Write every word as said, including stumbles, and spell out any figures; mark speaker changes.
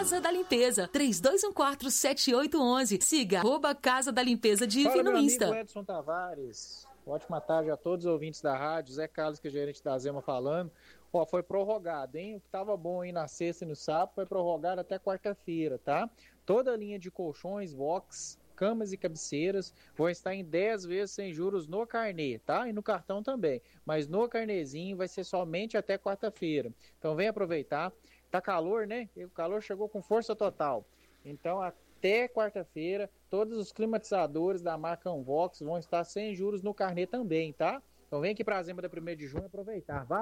Speaker 1: Casa da Limpeza, três dois um quatro, sete oito um um. Siga arroba Casa da Limpeza D I F no Insta.
Speaker 2: Fala, meu amigo Edson Tavares. Ótima tarde a todos os ouvintes da rádio. Zé Carlos, que é gerente da Zema, falando. Ó, foi prorrogado, hein? O que tava bom aí na sexta e no sábado foi prorrogado até quarta-feira, tá? Toda a linha de colchões, box, camas e cabeceiras vão estar em dez vezes sem juros no carnê, tá? E no cartão também. Mas no carnezinho vai ser somente até quarta-feira. Então vem aproveitar. Tá calor, né? E o calor chegou com força total. Então até quarta-feira, todos os climatizadores da marca Unvox vão estar sem juros no carnê também, tá? Então vem aqui pra Zema da primeiro de junho aproveitar. Vai!